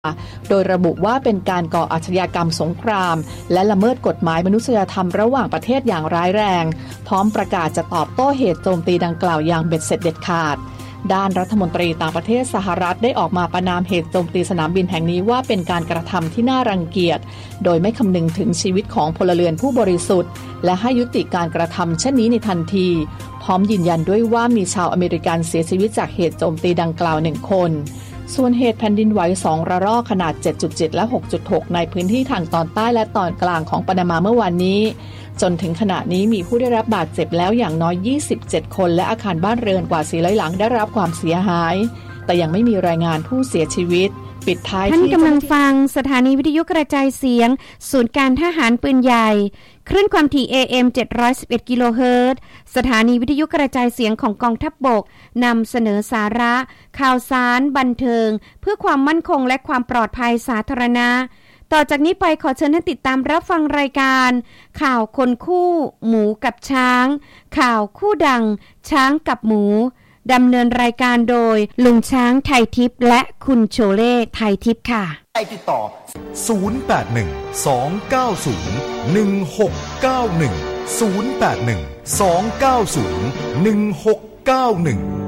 โดยระบุว่าเป็นการก่ออาชญากรรมสงครามและละเมิดกฎหมายมนุษยธรรมระหว่างประเทศอย่างร้ายแรงพร้อมประกาศจะตอบโต้เหตุโจมตีดังกล่าวอย่างเบ็ดเสร็จเด็ดขาดด้านรัฐมนตรีต่างประเทศสหรัฐได้ออกมาประณามเหตุโจมตีสนามบินแห่งนี้ว่าเป็นการกระทำที่น่ารังเกียจโดยไม่คำนึงถึงชีวิตของพลเรือนผู้บริสุทธิ์และให้ยุติการกระทำเช่นนี้ในทันทีพร้อมยืนยันด้วยว่ามีชาวอเมริกันเสียชีวิตจากเหตุโจมตีดังกล่าว1 คนส่วนเหตุแผ่นดินไหว2 ระลอกขนาด 7.7 และ 6.6 ในพื้นที่ทางตอนใต้และตอนกลางของปานามาเมื่อวานนี้จนถึงขณะนี้มีผู้ได้รับบาดเจ็บแล้วอย่างน้อย27 คนและอาคารบ้านเรือนกว่า400 หลังได้รับความเสียหายแต่ยังไม่มีรายงานผู้เสียชีวิตปิดท้ายที่ท่านกำลังฟังสถานีวิทยุกระจายเสียงศูนย์การทหารปืนใหญ่คลื่นความถี่ AM 711 กิโลเฮิรตซ์สถานีวิทยุกระจายเสียงของกองทัพบกนำเสนอสาระข่าวสารบันเทิงเพื่อความมั่นคงและความปลอดภัยสาธารณะต่อจากนี้ไปขอเชิญท่านติดตามรับฟังรายการข่าวคนคู่หมูกับช้างข่าวคู่ดังช้างกับหมูดำเนินรายการโดยลุงช้างไทยทิพย์และคุณโชเล่ไทยทิพย์ค่ะติดต่อ081 290 1691 081 290 1691